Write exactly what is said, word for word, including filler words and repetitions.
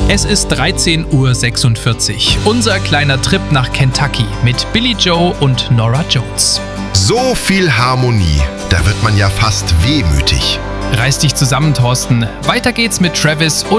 Es ist dreizehn Uhr sechsundvierzig. Unser kleiner Trip nach Kentucky mit Billie Joe und Norah Jones. So viel Harmonie, da wird man ja fast wehmütig. Reiß dich zusammen, Thorsten. Weiter geht's mit Travis und